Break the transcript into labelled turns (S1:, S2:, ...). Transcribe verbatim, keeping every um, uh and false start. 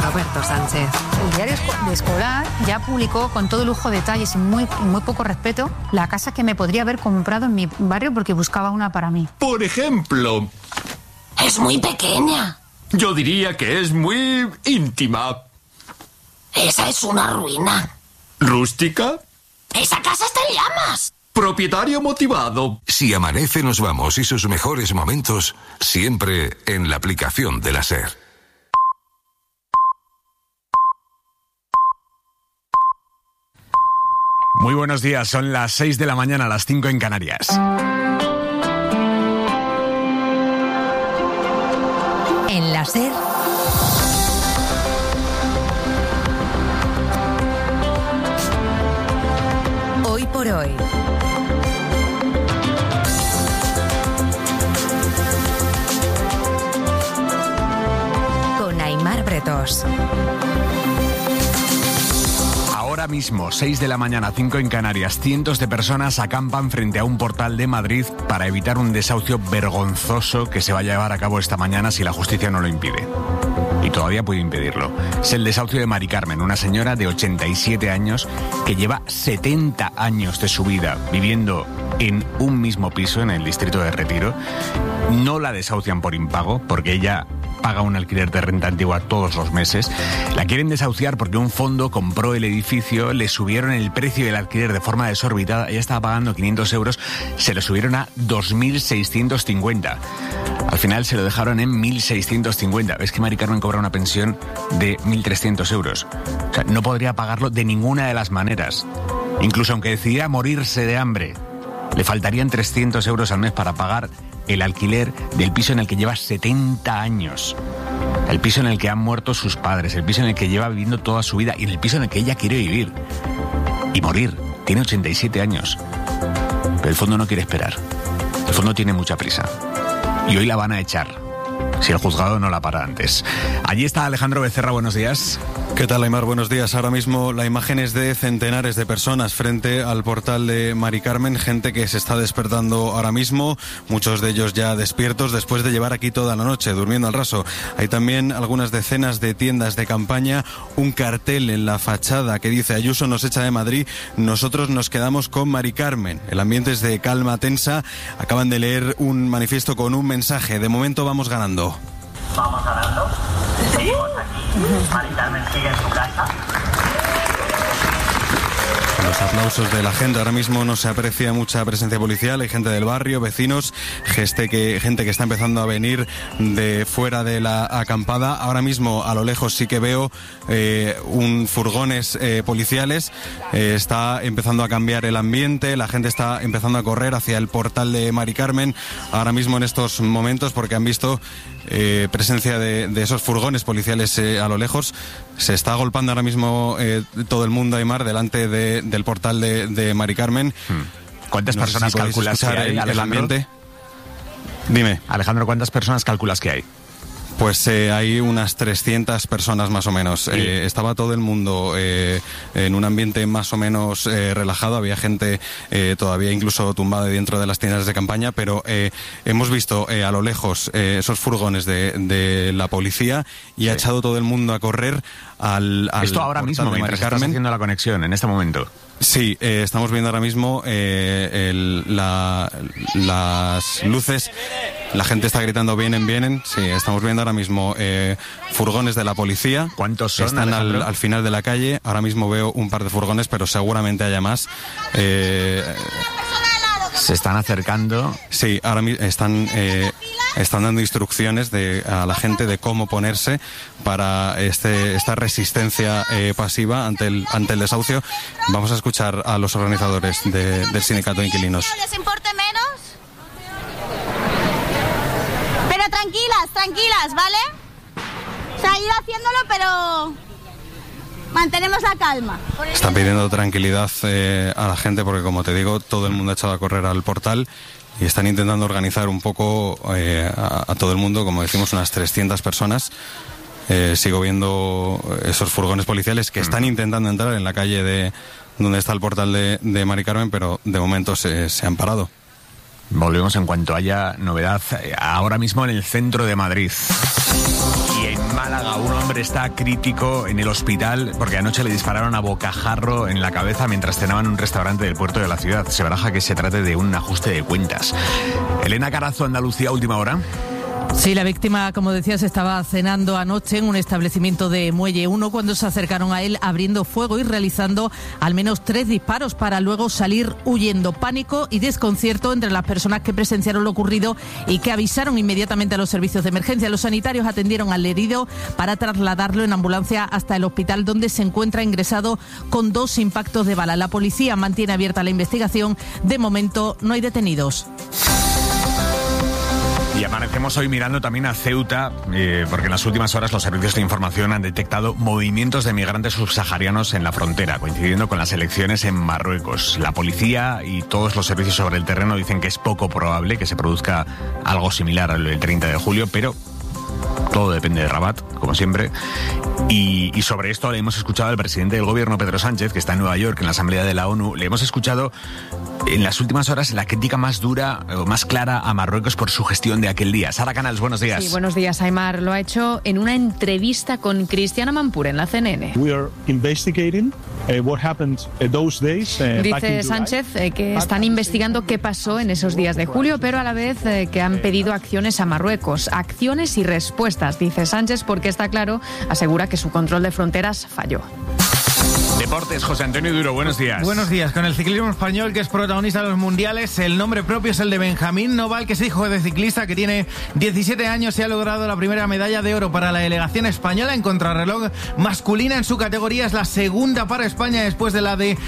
S1: Roberto Sánchez.
S2: El diario de Escolar ya publicó con todo lujo de detalles y muy, muy poco respeto la casa que me podría haber comprado en mi barrio porque buscaba una para mí.
S3: Por ejemplo...
S4: Es muy pequeña.
S3: Yo diría que es muy íntima.
S4: Esa es una ruina.
S3: ¿Rústica?
S4: Esa casa está en llamas.
S3: Propietario motivado.
S5: Si amanece, nos vamos y sus mejores momentos siempre en la aplicación de la SER.
S6: Muy buenos días, son las seis de la mañana, las cinco en Canarias.
S1: En la SER. Hoy por hoy. Con Aimar Bretos.
S6: Ahora mismo, seis de la mañana, cinco en Canarias, cientos de personas acampan frente a un portal de Madrid para evitar un desahucio vergonzoso que se va a llevar a cabo esta mañana si la justicia no lo impide. Y todavía puede impedirlo. Es el desahucio de Mari Carmen, una señora de ochenta y siete años que lleva setenta años de su vida viviendo en un mismo piso en el distrito de Retiro. No la desahucian por impago, porque ella paga un alquiler de renta antigua todos los meses. La quieren desahuciar porque un fondo compró el edificio, le subieron el precio del alquiler de forma desorbitada. Ella estaba pagando quinientos euros, se lo subieron a dos mil seiscientos cincuenta. Al final se lo dejaron en mil seiscientos cincuenta. ¿Ves que Mari Carmen cobra una pensión de mil trescientos euros? O sea, no podría pagarlo de ninguna de las maneras. Incluso aunque decidiera morirse de hambre, le faltarían trescientos euros al mes para pagar el alquiler del piso en el que lleva setenta años. El piso en el que han muerto sus padres, el piso en el que lleva viviendo toda su vida y en el piso en el que ella quiere vivir. Y morir. Tiene ochenta y siete años. Pero el fondo no quiere esperar. El fondo tiene mucha prisa. Y hoy la van a echar, si el juzgado no la para antes. Allí está Alejandro Becerra, buenos días.
S7: ¿Qué tal, Aimar? Buenos días. Ahora mismo la imagen es de centenares de personas frente al portal de Mari Carmen, gente que se está despertando ahora mismo, muchos de ellos ya despiertos después de llevar aquí toda la noche, durmiendo al raso. Hay también algunas decenas de tiendas de campaña, un cartel en la fachada que dice Ayuso nos echa de Madrid, nosotros nos quedamos con Mari Carmen. El ambiente es de calma tensa, acaban de leer un manifiesto con un mensaje, de momento vamos ganando.
S8: Vamos ganando, seguimos aquí. Mari Carmen sigue en su casa.
S7: Los aplausos de la gente. Ahora mismo no se aprecia mucha presencia policial. Hay gente del barrio, vecinos, gente que, gente que está empezando a venir de fuera de la acampada. Ahora mismo a lo lejos sí que veo eh, un furgones eh, policiales. Eh, está empezando a cambiar el ambiente. La gente está empezando a correr hacia el portal de Mari Carmen. Ahora mismo en estos momentos, porque han visto eh, presencia de, de esos furgones policiales eh, a lo lejos. Se está agolpando ahora mismo eh, todo el mundo, Aimar, delante de, del portal de, de Mari Carmen.
S6: ¿Cuántas
S7: no
S6: personas
S7: sé si
S6: calculas que hay,
S7: el, el ambiente?
S6: Dime. Alejandro, ¿cuántas personas calculas que hay?
S7: Pues eh, hay unas trescientas personas más o menos. Sí. Eh, estaba todo el mundo eh, en un ambiente más o menos eh, relajado. Había gente eh, todavía incluso tumbada dentro de las tiendas de campaña, pero eh, hemos visto eh, a lo lejos eh, esos furgones de, de la policía y sí. ha echado todo el mundo a correr al, al
S6: Esto ahora mismo, mientras estás haciendo la conexión, en este momento.
S7: Sí, eh, estamos viendo ahora mismo eh, el, la, las luces. La gente está gritando vienen, vienen. Sí, estamos viendo ahora mismo eh, furgones de la policía.
S6: ¿Cuántos son?
S7: Están al, al final de la calle. Ahora mismo veo un par de furgones, pero seguramente haya más. Eh,
S6: Se están acercando.
S7: Sí, ahora mismo están, eh, están dando instrucciones de, a la gente de cómo ponerse para este, esta resistencia eh, pasiva ante el, ante el desahucio. Vamos a escuchar a los organizadores de, del sindicato de inquilinos.
S9: ¿No les importe menos? Pero tranquilas, tranquilas, ¿vale? Se ha ido haciéndolo, pero mantenemos la calma.
S7: Están pidiendo tranquilidad eh, a la gente porque, como te digo, todo el mundo ha echado a correr al portal y están intentando organizar un poco eh, a, a todo el mundo, como decimos, unas trescientas personas. Eh, sigo viendo esos furgones policiales que están intentando entrar en la calle de donde está el portal de, de Mari Carmen, pero de momento se, se han parado.
S6: Volvemos en cuanto haya novedad ahora mismo en el centro de Madrid. Y en Málaga, un hombre está crítico en el hospital porque anoche le dispararon a bocajarro en la cabeza mientras cenaba en un restaurante del puerto de la ciudad. Se baraja que se trate de un ajuste de cuentas. Elena Carazo, Andalucía, última hora.
S10: Sí, la víctima, como decías, estaba cenando anoche en un establecimiento de Muelle uno cuando se acercaron a él abriendo fuego y realizando al menos tres disparos para luego salir huyendo. Pánico y desconcierto entre las personas que presenciaron lo ocurrido y que avisaron inmediatamente a los servicios de emergencia. Los sanitarios atendieron al herido para trasladarlo en ambulancia hasta el hospital, donde se encuentra ingresado con dos impactos de bala. La policía mantiene abierta la investigación. De momento no hay detenidos.
S6: Y amanecemos hoy mirando también a Ceuta, eh, porque en las últimas horas los servicios de información han detectado movimientos de migrantes subsaharianos en la frontera, coincidiendo con las elecciones en Marruecos. La policía y todos los servicios sobre el terreno dicen que es poco probable que se produzca algo similar al del treinta de julio, pero todo depende de Rabat, como siempre. Y, y sobre esto le hemos escuchado al presidente del gobierno, Pedro Sánchez, que está en Nueva York, en la Asamblea de la ONU. Le hemos escuchado en las últimas horas la crítica más dura o más clara a Marruecos por su gestión de aquel día. Sara Canals, buenos días.
S11: Sí, buenos días, Aimar. Lo ha hecho en una entrevista con Cristiana Mampur en la C N N.
S12: We are investigating uh, what happened uh, those days, uh,
S11: Dice Sánchez eh, que están investigando qué pasó en esos días de julio, pero a la vez eh, que han pedido acciones a Marruecos. Acciones y respuestas, dice Sánchez, porque está claro, asegura que su control de fronteras falló.
S6: Deportes, José Antonio Duro, buenos días.
S13: Buenos días. Con el ciclismo español, que es protagonista de los mundiales, el nombre propio es el de Benjamín Noval, que es hijo de ciclista, que tiene diecisiete años y ha logrado la primera medalla de oro para la delegación española en contrarreloj masculina en su categoría. Es la segunda para España después de la de